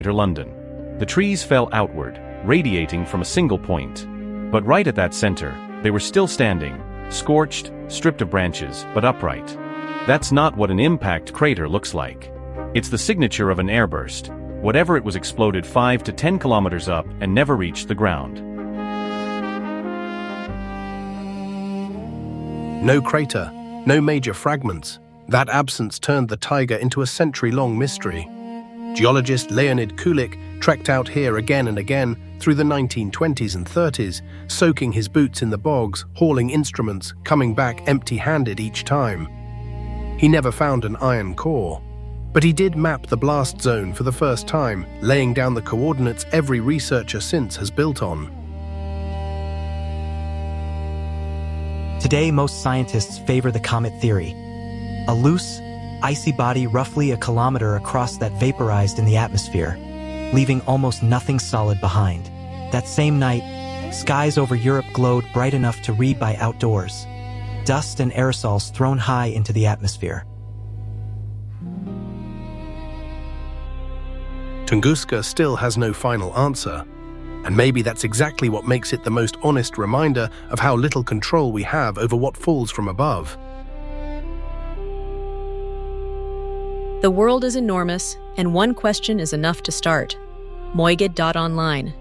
London. The trees fell outward, radiating from a single point. But right at that center, they were still standing, scorched, stripped of branches, but upright. That's not what an impact crater looks like. It's the signature of an airburst. Whatever it was exploded 5 to 10 kilometers up and never reached the ground. No crater, no major fragments. That absence turned the taiga into a century-long mystery. Geologist Leonid Kulik trekked out here again and again through the 1920s and 30s, soaking his boots in the bogs, hauling instruments, coming back empty-handed each time. He never found an iron core, but he did map the blast zone for the first time, laying down the coordinates every researcher since has built on. Today, most scientists favor the comet theory. A loose, icy body roughly a kilometer across that vaporized in the atmosphere, leaving almost nothing solid behind. That same night, skies over Europe glowed bright enough to read by outdoors. Dust and aerosols thrown high into the atmosphere. Tunguska still has no final answer, and maybe that's exactly what makes it the most honest reminder of how little control we have over what falls from above. The world is enormous, and one question is enough to start. Moigid.online